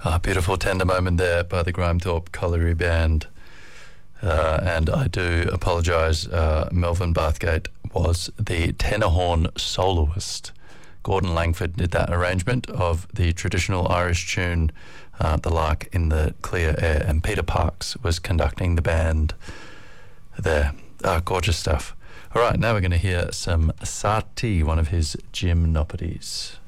Beautiful tender moment there by the Grimethorpe Colliery Band. And I do apologise, Melvin Bathgate was the tenor horn soloist. Gordon Langford did that arrangement of the traditional Irish tune, The Lark in the Clear Air, and Peter Parks was conducting the band there. Gorgeous stuff. All right, now we're going to hear some Satie, one of his gymnopedies.